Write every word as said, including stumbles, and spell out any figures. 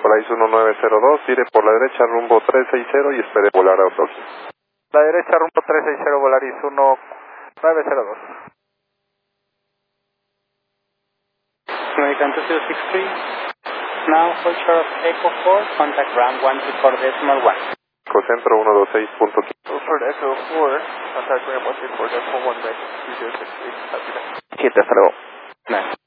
Volaris uno nueve cero dos, tire por la derecha rumbo tres seis cero y espere volar a Osaki. La derecha rumbo tres seis cero, Volaris uno nueve cero dos. American two zero six three, now hold short of Echo four, contact ground one two four decimal one. Ecocentro uno dos seis punto quince. For Echo four, contact ground one two four decimal one, two zero six three, copy that. siete, hasta luego. Nice.